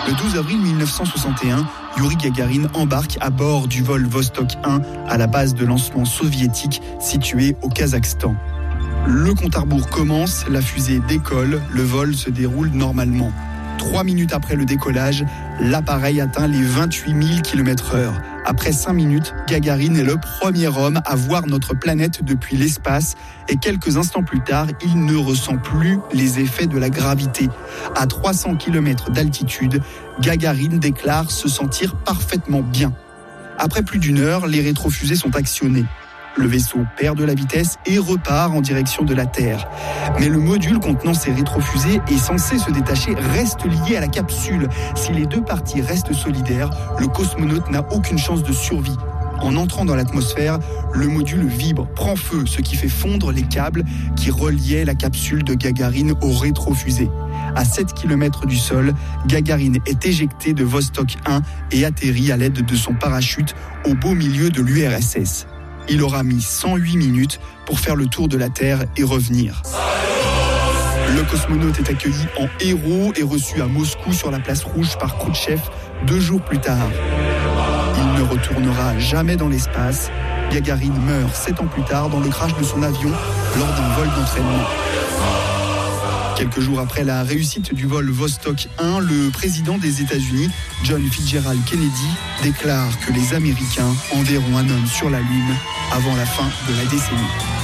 Le 12 avril 1961, Youri Gagarin embarque à bord du vol Vostok 1 à la base de lancement soviétique située au Kazakhstan. Le compte à rebours commence, la fusée décolle, le vol se déroule normalement. 3 minutes après le décollage, l'appareil atteint les 28 000 km/h. Après 5 minutes, Gagarin est le premier homme à voir notre planète depuis l'espace et quelques instants plus tard, il ne ressent plus les effets de la gravité. À 300 km d'altitude, Gagarin déclare se sentir parfaitement bien. Après plus d'1 heure, les rétrofusées sont actionnées. Le vaisseau perd de la vitesse et repart en direction de la Terre. Mais le module contenant ces rétrofusées est censé se détacher, reste lié à la capsule. Si les deux parties restent solidaires, le cosmonaute n'a aucune chance de survie. En entrant dans l'atmosphère, le module vibre, prend feu, ce qui fait fondre les câbles qui reliaient la capsule de Gagarine aux rétrofusées. À 7 km du sol, Gagarine est éjecté de Vostok 1 et atterrit à l'aide de son parachute au beau milieu de l'URSS. Il aura mis 108 minutes pour faire le tour de la Terre et revenir. Le cosmonaute est accueilli en héros et reçu à Moscou sur la place rouge par Khrouchtchev 2 jours plus tard. Il ne retournera jamais dans l'espace. Gagarine meurt 7 ans plus tard dans le crash de son avion lors d'un vol d'entraînement. Quelques jours après la réussite du vol Vostok 1, le président des États-Unis, John Fitzgerald Kennedy, déclare que les Américains enverront un homme sur la Lune avant la fin de la décennie.